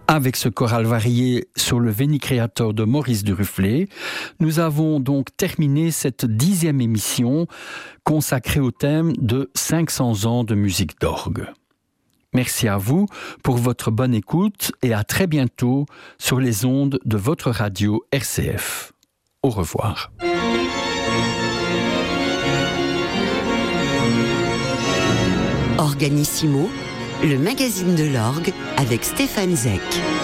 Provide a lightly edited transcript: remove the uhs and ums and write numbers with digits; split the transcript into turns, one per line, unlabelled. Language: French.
Avec ce choral varié sur le Veni Creator de Maurice Duruflé, nous avons donc terminé cette 10e émission consacrée au thème de 500 ans de musique d'orgue. Merci à vous pour votre bonne écoute et à très bientôt sur les ondes de votre radio RCF. Au revoir.
Organissimo, le magazine de l'orgue avec Stéphane Zeck.